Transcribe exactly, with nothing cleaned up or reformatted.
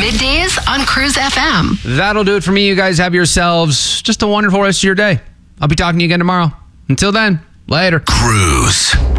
Middays on Cruise F M. That'll do it for me. You guys have yourselves just a wonderful rest of your day. I'll be talking to you again tomorrow. Until then, later. Cruise.